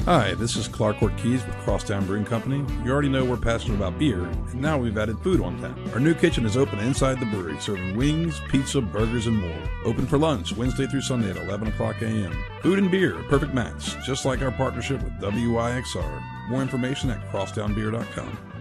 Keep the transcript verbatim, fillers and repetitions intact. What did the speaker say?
Hi, this is Clark Ortiz with Crosstown Brewing Company. You already know we're passionate about beer, and now we've added food on tap. Our new kitchen is open inside the brewery, serving wings, pizza, burgers, and more. Open for lunch Wednesday through Sunday at eleven o'clock a m Food and beer, a perfect match, just like our partnership with W I X R. More information at crosstown beer dot com.